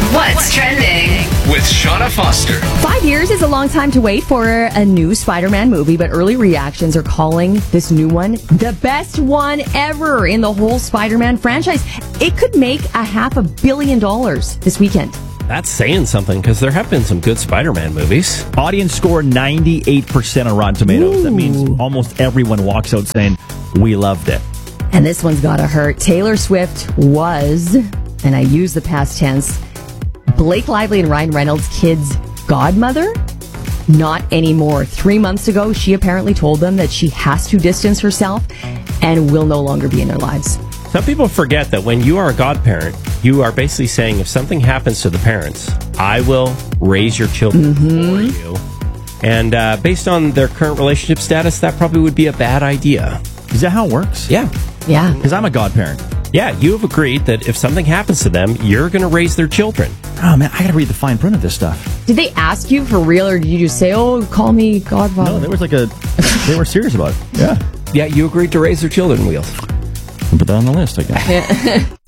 What's trending? With Shauna Foster. 5 years is a long time to wait for a new Spider-Man movie, but early reactions are calling this new one the best one ever in the whole Spider-Man franchise. It could make $500 million this weekend. That's saying something, because there have been some good Spider-Man movies. Audience score 98% on Rotten Tomatoes. Ooh. That means almost everyone walks out saying, we loved it. And this one's gotta hurt. Taylor Swift was, and I use the past tense, Blake Lively and Ryan Reynolds' kids' godmother? Not anymore. 3 months ago, she apparently told them that she has to distance herself and will no longer be in their lives. Some people forget that when you are a godparent, you are basically saying, if something happens to the parents, I will raise your children for you. And based on their current relationship status, that probably would be a bad idea. Is that how it works? Yeah. Yeah. Because I'm a godparent. Yeah, you have agreed that if something happens to them, you're going to raise their children. Oh, man, I got to read the fine print of this stuff. Did they ask you for real, or did you just say, oh, call me godfather? No, there was they were serious about it. Yeah. Yeah, you agreed to raise their children, Wheels. Put that on the list, I guess.